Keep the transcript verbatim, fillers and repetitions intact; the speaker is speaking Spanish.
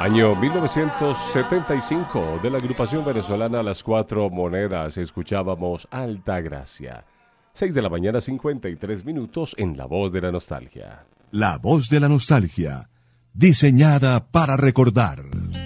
Año mil novecientos setenta y cinco, de la agrupación venezolana Las Cuatro Monedas, escuchábamos Altagracia. seis de la mañana, cincuenta y tres minutos en La Voz de la Nostalgia. La Voz de la Nostalgia, diseñada para recordar.